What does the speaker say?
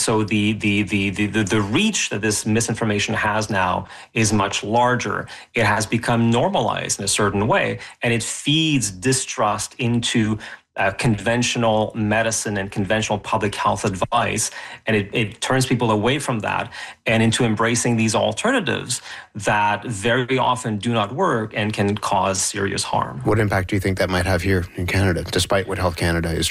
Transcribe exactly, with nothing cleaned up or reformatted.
so the, the, the, the, the, the reach that this misinformation has now is much larger. It has become normalized in a certain way, and it feeds distrust into Uh, conventional medicine and conventional public health advice, and it, it turns people away from that and into embracing these alternatives that very often do not work and can cause serious harm. What impact do you think that might have here in Canada, despite what Health Canada is